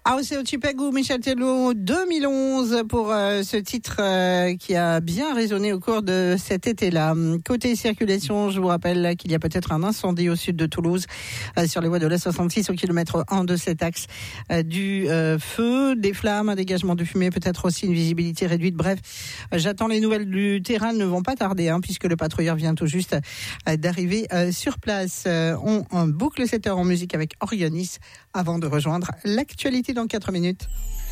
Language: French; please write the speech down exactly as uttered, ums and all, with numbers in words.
Ausseo Ti Pegu, Michel Tello, deux mille onze pour euh, ce titre euh, qui a bien résonné au cours de cet été-là. Côté circulation, je vous rappelle qu'il y a peut-être un incendie au sud de Toulouse, euh, sur les voies de l'A soixante-six au kilomètre un de cet axe. Euh, du euh, feu, des flammes, un dégagement de fumée, peut-être aussi une visibilité réduite. Bref, euh, j'attends les nouvelles du terrain, ne vont pas tarder, hein, puisque le patrouilleur vient tout juste euh, d'arriver euh, sur place. Euh, on, on boucle cette heure en musique avec Orionis avant de rejoindre l'actualité dans quatre minutes.